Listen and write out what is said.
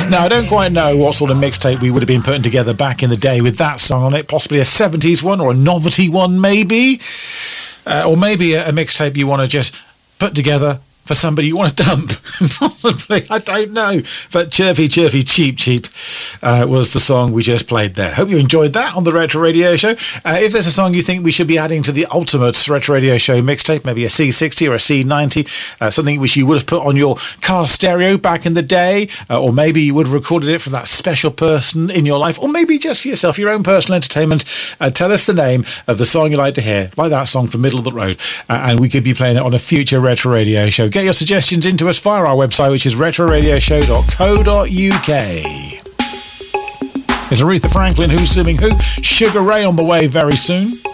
Now, I don't quite know what sort of mixtape we would have been putting together back in the day with that song on it. Possibly a 70s one or a novelty one, maybe. Or maybe a mixtape you want to just put together for somebody you want to dump. Possibly, I don't know. But Chirpy, Chirpy, Cheap, Cheap was the song we just played there. Hope you enjoyed that on the Retro Radio Show. If there's a song you think we should be adding to the ultimate Retro Radio Show mixtape, maybe a C60 or a C90, something which you would have put on your car stereo back in the day, or maybe you would have recorded it for that special person in your life, or maybe just for yourself, your own personal entertainment, tell us the name of the song you like to hear, like that song from Middle of the Road, and we could be playing it on a future Retro Radio Show. Get your suggestions into us via our website, which is retroradioshow.co.uk. There's Aretha Franklin, Who's Suing Who, Sugar Ray on the way very soon.